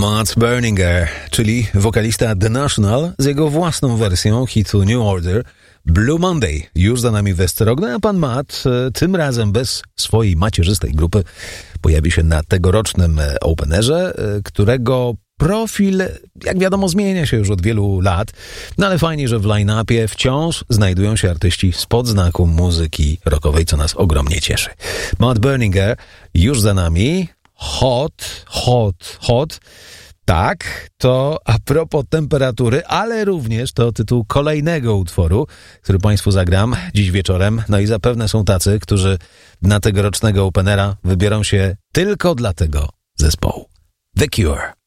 Matt Berninger, czyli wokalista The National z jego własną wersją hitu New Order Blue Monday. Już za nami Westerogna, a pan Matt tym razem bez swojej macierzystej grupy pojawi się na tegorocznym openerze, którego profil, jak wiadomo, zmienia się już od wielu lat, no ale fajnie, że w line-upie wciąż znajdują się artyści spod znaku muzyki rockowej, co nas ogromnie cieszy. Matt Berninger już za nami. Hot. Tak, to a propos temperatury, ale również to tytuł kolejnego utworu, który Państwu zagram dziś wieczorem. No i zapewne są tacy, którzy na tegorocznego openera wybiorą się tylko dla tego zespołu. The Cure.